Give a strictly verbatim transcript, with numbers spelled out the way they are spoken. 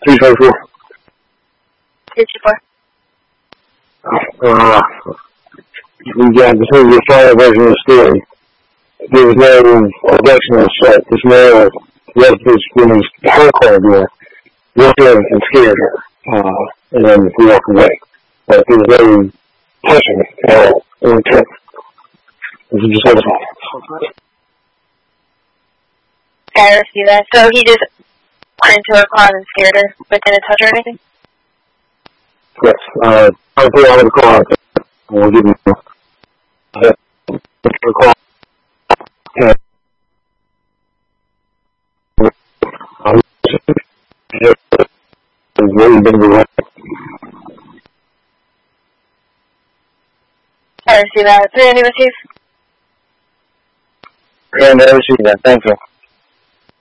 three twenty-four. three two four. Uh, we got the sort of the final version of the story. There was no abduction on set. This man was this woman's her car door, looked in and scared her, uh, and then we walked away. But there was no touching at all. Only touch. This is just all the time. Okay, I see that. So he just went into her car and scared her, but didn't touch her or anything? Yes. Uh, I put out of the car. We'll give him uh, the car. Yeah. Um, really been the I see that. Three any receive? And I received that. Thank you.